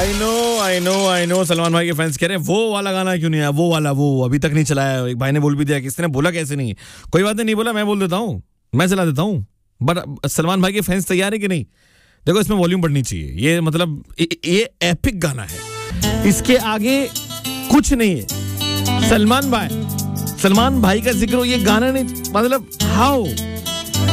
I know Salman भाई के fans कह रहे हैं वो वाला गाना क्यों नहीं आया, वो वाला, वो अभी तक नहीं चलाया। एक भाई ने बोल भी दिया, किसने बोला कैसे नहीं, कोई बात नहीं बोला, मैं बोल देता हूँ, मैं चला देता हूँ। बट सलमान भाई के फैंस तैयार है कि नहीं? देखो इसमें वॉल्यूम बढ़नी चाहिए, ये मतलब ये एपिक गाना है, इसके आगे कुछ नहीं है। सलमान भाई का जिक्र, ये गाना नहीं, मतलब हाउ